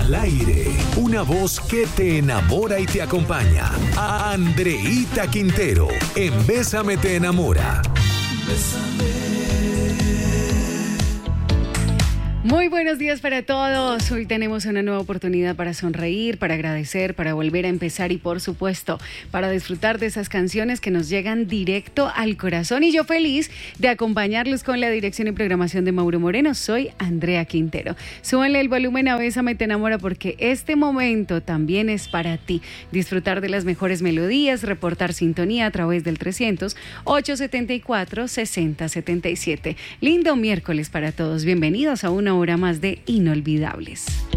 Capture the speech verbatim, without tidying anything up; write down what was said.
Al aire, una voz que te enamora y te acompaña. Andreita Quintero, en Bésame te enamora. Bésame. Muy buenos días para todos. Hoy tenemos una nueva oportunidad para sonreír, para agradecer, para volver a empezar y, por supuesto, para disfrutar de esas canciones que nos llegan directo al corazón. Y yo feliz de acompañarlos con la dirección y programación de Mauro Moreno. Soy Andrea Quintero. Súbanle el volumen a Bésame te enamora porque este momento también es para ti. Disfrutar de las mejores melodías, reportar sintonía a través del trescientos, ochocientos setenta y cuatro, sesenta setenta y siete. Lindo miércoles para todos. Bienvenidos a una hora más de Inolvidables.